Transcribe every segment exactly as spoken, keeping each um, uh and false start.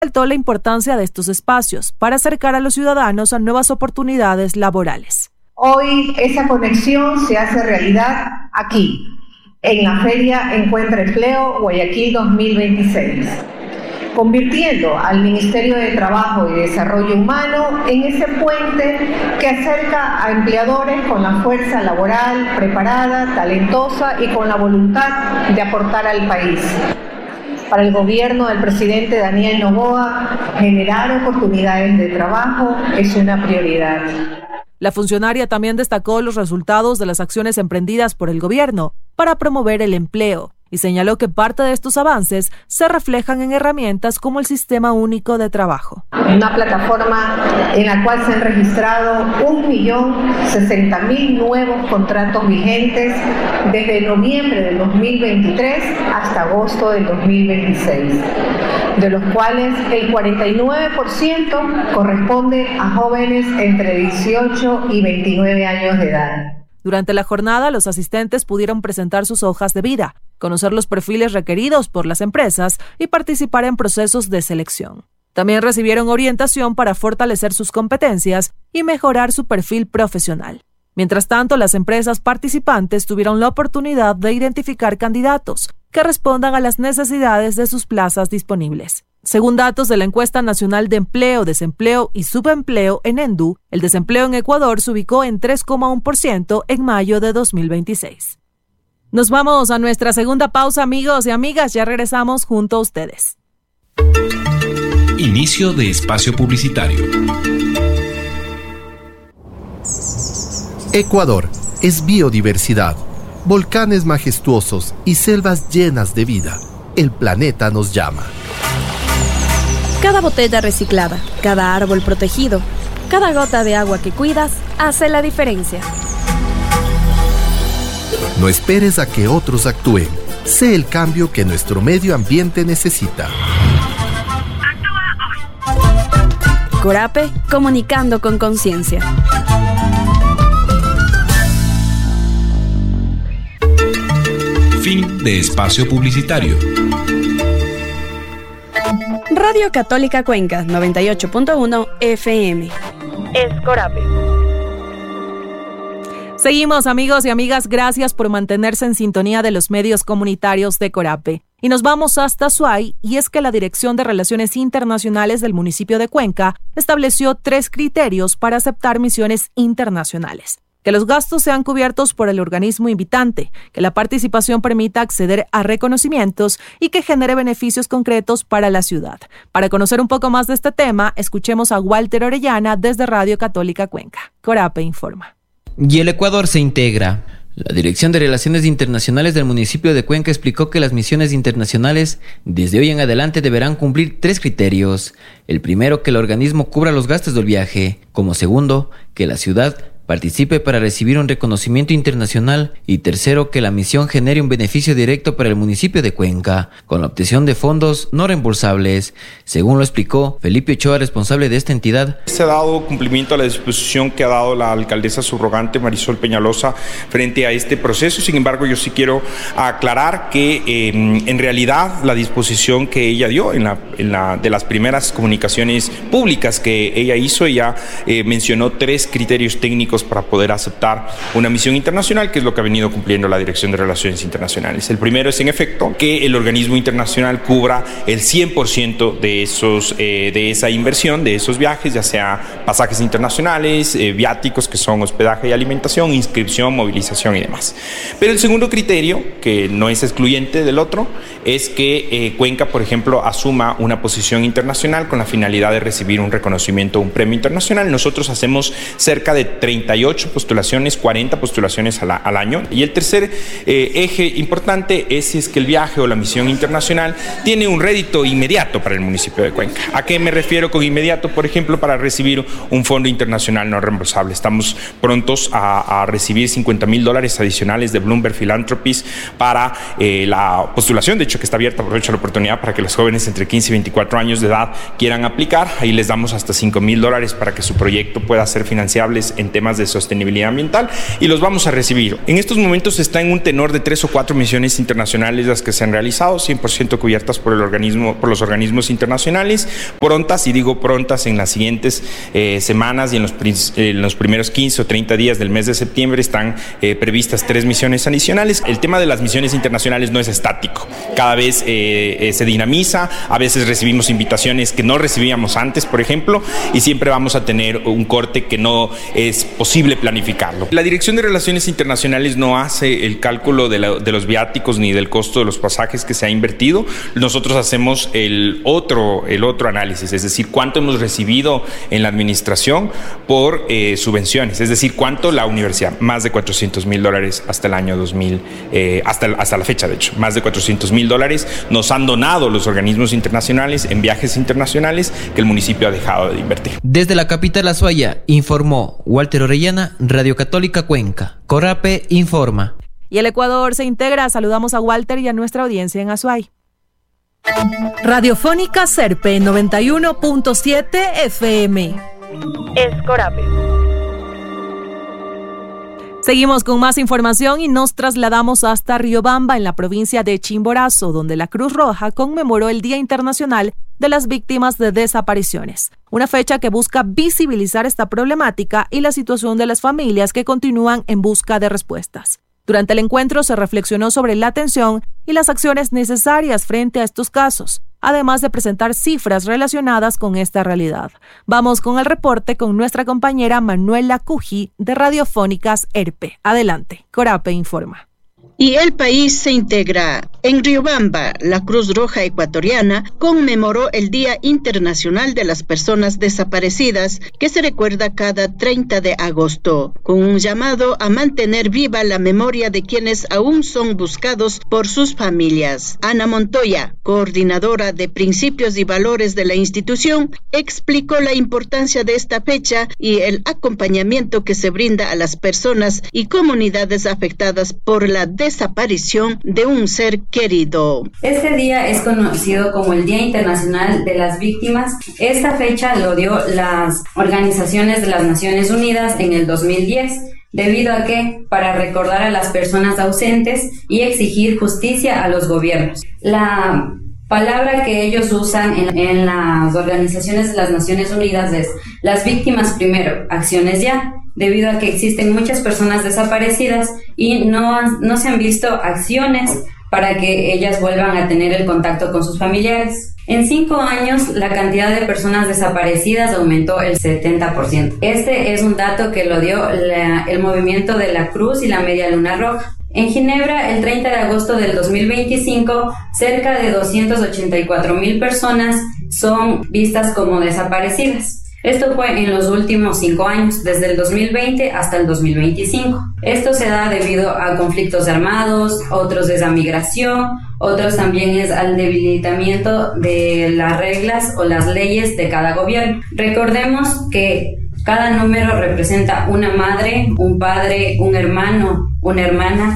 Resaltó la importancia de estos espacios para acercar a los ciudadanos a nuevas oportunidades laborales. Hoy esa conexión se hace realidad aquí, en la Feria Encuentra Empleo Guayaquil dos mil veintiséis, convirtiendo al Ministerio de Trabajo y Desarrollo Humano en ese puente que acerca a empleadores con la fuerza laboral preparada, talentosa y con la voluntad de aportar al país. Para el gobierno del presidente Daniel Noboa, generar oportunidades de trabajo es una prioridad. La funcionaria también destacó los resultados de las acciones emprendidas por el gobierno para promover el empleo y señaló que parte de estos avances se reflejan en herramientas como el Sistema Único de Trabajo. Una plataforma en la cual se han registrado un millón sesenta mil nuevos contratos vigentes desde noviembre del dos mil veintitrés hasta agosto del dos mil veintiséis, de los cuales el cuarenta y nueve por ciento corresponde a jóvenes entre dieciocho y veintinueve años de edad. Durante la jornada, los asistentes pudieron presentar sus hojas de vida, conocer los perfiles requeridos por las empresas y participar en procesos de selección. También recibieron orientación para fortalecer sus competencias y mejorar su perfil profesional. Mientras tanto, las empresas participantes tuvieron la oportunidad de identificar candidatos que respondan a las necesidades de sus plazas disponibles. Según datos de la Encuesta Nacional de Empleo, Desempleo y Subempleo, ENENDU, el desempleo en Ecuador se ubicó en tres coma uno por ciento en mayo de dos mil veintiséis. Nos vamos a nuestra segunda pausa, amigos y amigas. Ya regresamos junto a ustedes. Inicio de espacio publicitario. Ecuador es biodiversidad, volcanes majestuosos y selvas llenas de vida. El planeta nos llama. Cada botella reciclada, cada árbol protegido, cada gota de agua que cuidas hace la diferencia. No esperes a que otros actúen. Sé el cambio que nuestro medio ambiente necesita. Corape, comunicando con conciencia. Fin de espacio publicitario. Radio Católica Cuenca, noventa y ocho punto uno F M. Es Corape. Seguimos, amigos y amigas, gracias por mantenerse en sintonía de los medios comunitarios de Corape. Y nos vamos hasta Suay, y es que la Dirección de Relaciones Internacionales del municipio de Cuenca estableció tres criterios para aceptar misiones internacionales. Que los gastos sean cubiertos por el organismo invitante, que la participación permita acceder a reconocimientos y que genere beneficios concretos para la ciudad. Para conocer un poco más de este tema, escuchemos a Walter Orellana desde Radio Católica Cuenca. Corape informa. Y el Ecuador se integra. La Dirección de Relaciones Internacionales del municipio de Cuenca explicó que las misiones internacionales desde hoy en adelante deberán cumplir tres criterios. El primero, que el organismo cubra los gastos del viaje. Como segundo, que la ciudad participe para recibir un reconocimiento internacional, y tercero, que la misión genere un beneficio directo para el municipio de Cuenca, con la obtención de fondos no reembolsables, según lo explicó Felipe Ochoa, responsable de esta entidad. Se ha dado cumplimiento a la disposición que ha dado la alcaldesa subrogante Marisol Peñalosa frente a este proceso. Sin embargo, yo sí quiero aclarar que eh, en realidad la disposición que ella dio en la, en la de las primeras comunicaciones públicas que ella hizo, ella eh, mencionó tres criterios técnicos para poder aceptar una misión internacional, que es lo que ha venido cumpliendo la Dirección de Relaciones Internacionales. El primero es, en efecto, que el organismo internacional cubra el cien por ciento de, esos, eh, de esa inversión, de esos viajes, ya sea pasajes internacionales, eh, viáticos, que son hospedaje y alimentación, inscripción, movilización y demás. Pero el segundo criterio, que no es excluyente del otro, es que eh, Cuenca, por ejemplo, asuma una posición internacional con la finalidad de recibir un reconocimiento, un premio internacional. Nosotros hacemos cerca de treinta y ocho postulaciones, cuarenta postulaciones al, al año. Y el tercer eh, eje importante es si es que el viaje o la misión internacional tiene un rédito inmediato para el municipio de Cuenca. ¿A qué me refiero con inmediato? Por ejemplo, para recibir un fondo internacional no reembolsable. Estamos prontos a, a recibir cincuenta mil dólares adicionales de Bloomberg Philanthropies para eh, la postulación, de hecho que está abierta, aprovecho la oportunidad para que los jóvenes entre quince y veinticuatro años de edad quieran aplicar. Ahí les damos hasta cinco mil dólares para que su proyecto pueda ser financiable en temas temas de sostenibilidad ambiental y los vamos a recibir. En estos momentos está en un tenor de tres o cuatro misiones internacionales las que se han realizado, cien por ciento cubiertas por el organismo, por los organismos internacionales, prontas, y digo prontas, en las siguientes eh, semanas y en los, en los primeros quince o treinta días del mes de septiembre están eh, previstas tres misiones adicionales. El tema de las misiones internacionales no es estático, cada vez eh, eh, se dinamiza, a veces recibimos invitaciones que no recibíamos antes, por ejemplo, y siempre vamos a tener un corte que no es posible planificarlo. La Dirección de Relaciones Internacionales no hace el cálculo de, la, de los viáticos ni del costo de los pasajes que se ha invertido. Nosotros hacemos el otro, el otro análisis, es decir, cuánto hemos recibido en la administración por eh, subvenciones, es decir, cuánto la universidad, más de cuatrocientos mil dólares hasta el año dos mil, eh, hasta, hasta la fecha de hecho, más de cuatrocientos mil dólares nos han donado los organismos internacionales en viajes internacionales que el municipio ha dejado de invertir. Desde la capital Azuaya, informó Walter Orellana, Radio Católica Cuenca. Corape informa. Y el Ecuador se integra. Saludamos a Walter y a nuestra audiencia en Azuay. Radiofónica Serpe noventa y uno punto siete F M. Es Corape. Seguimos con más información y nos trasladamos hasta Riobamba, en la provincia de Chimborazo, donde la Cruz Roja conmemoró el Día Internacional de las Víctimas de Desapariciones, una fecha que busca visibilizar esta problemática y la situación de las familias que continúan en busca de respuestas. Durante el encuentro se reflexionó sobre la atención y las acciones necesarias frente a estos casos, además de presentar cifras relacionadas con esta realidad. Vamos con el reporte con nuestra compañera Manuela Cuji de Radiofónicas E R P E. Adelante, Corape informa. Y el país se integra. En Riobamba, la Cruz Roja Ecuatoriana conmemoró el Día Internacional de las Personas Desaparecidas, que se recuerda cada treinta de agosto, con un llamado a mantener viva la memoria de quienes aún son buscados por sus familias. Ana Montoya, coordinadora de Principios y Valores de la institución, explicó la importancia de esta fecha y el acompañamiento que se brinda a las personas y comunidades afectadas por la desaparición de un ser querido. Este día es conocido como el Día Internacional de las Víctimas. Esta fecha lo dio las organizaciones de las Naciones Unidas en el dos mil diez, debido a que para recordar a las personas ausentes y exigir justicia a los gobiernos. La palabra que ellos usan en, en las organizaciones de las Naciones Unidas es las víctimas primero, acciones ya, debido a que existen muchas personas desaparecidas y no, no se han visto acciones para que ellas vuelvan a tener el contacto con sus familiares. En cinco años, la cantidad de personas desaparecidas aumentó el setenta por ciento. Este es un dato que lo dio la, el movimiento de la Cruz y la Media Luna Roja. En Ginebra, el treinta de agosto del dos mil veinticinco, cerca de doscientas ochenta y cuatro mil personas son vistas como desaparecidas. Esto fue en los últimos cinco años, desde el dos mil veinte hasta el dos mil veinticinco. Esto se da debido a conflictos armados, otros es a migración, otros también es al debilitamiento de las reglas o las leyes de cada gobierno. Recordemos que cada número representa una madre, un padre, un hermano, una hermana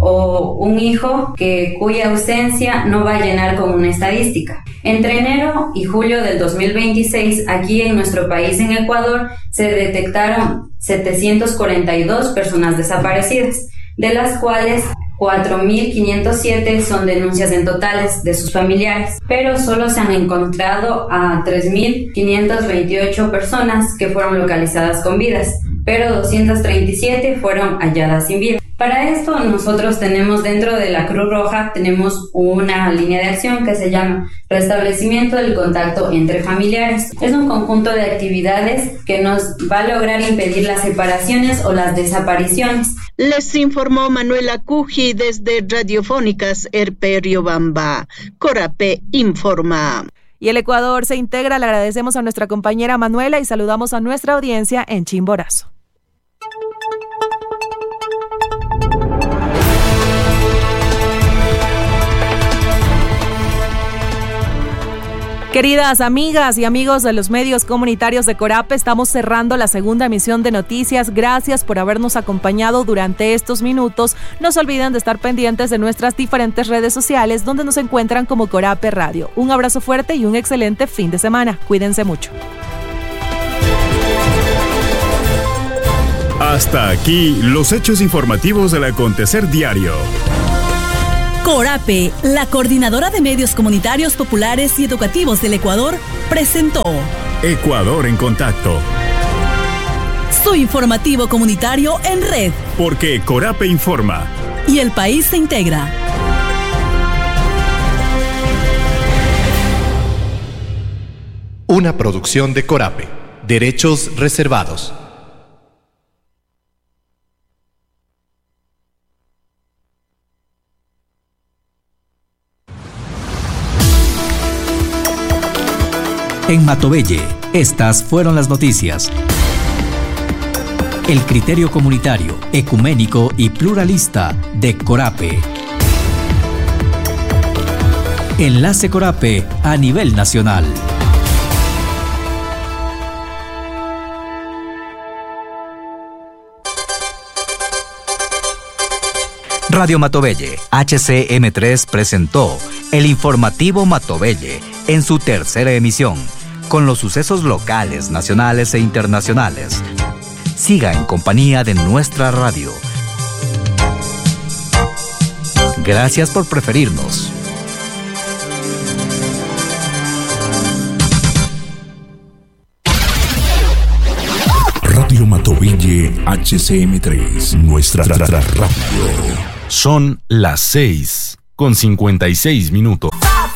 o un hijo que cuya ausencia no va a llenar con una estadística. Entre enero y julio del dos mil veintiséis, aquí en nuestro país, en Ecuador, se detectaron setecientas cuarenta y dos personas desaparecidas, de las cuales cuatro mil quinientos siete son denuncias en totales de sus familiares, pero solo se han encontrado a tres mil quinientas veintiocho personas que fueron localizadas con vidas, pero doscientas treinta y siete fueron halladas sin vida. Para esto nosotros tenemos dentro de la Cruz Roja, tenemos una línea de acción que se llama Restablecimiento del Contacto entre Familiares. Es un conjunto de actividades que nos va a lograr impedir las separaciones o las desapariciones. Les informó Manuela Cuji desde Radiofónicas E R P E Riobamba. Corape informa. Y el Ecuador se integra. Le agradecemos a nuestra compañera Manuela y saludamos a nuestra audiencia en Chimborazo. Queridas amigas y amigos de los medios comunitarios de Corape, estamos cerrando la segunda emisión de noticias. Gracias por habernos acompañado durante estos minutos. No se olviden de estar pendientes de nuestras diferentes redes sociales, donde nos encuentran como Corape Radio. Un abrazo fuerte y un excelente fin de semana. Cuídense mucho. Hasta aquí los hechos informativos del acontecer diario. Corape, la coordinadora de medios comunitarios populares y educativos del Ecuador, presentó Ecuador en Contacto. Su informativo comunitario en red. Porque Corape informa. Y el país se integra. Una producción de Corape. Derechos reservados. En Matobelle, estas fueron las noticias. El criterio comunitario, ecuménico y pluralista de Corape. Enlace Corape a nivel nacional. Radio Matobelle, H C M tres presentó el informativo Matobelle en su tercera emisión, con los sucesos locales, nacionales e internacionales. Siga en compañía de nuestra radio. Gracias por preferirnos. Radio Matobelle H C M tres, nuestra radio. Son las seis con cincuenta y seis minutos.